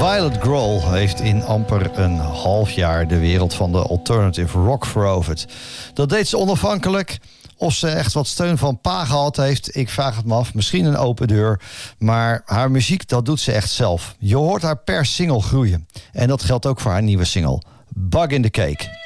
Violet Grohl heeft in amper een half jaar de wereld van de alternative rock veroverd. Dat deed ze onafhankelijk. Of ze echt wat steun van pa gehad heeft, ik vraag het me af. Misschien een open deur. Maar haar muziek, dat doet ze echt zelf. Je hoort haar per single groeien. En dat geldt ook voor haar nieuwe single, Bug in the Cake.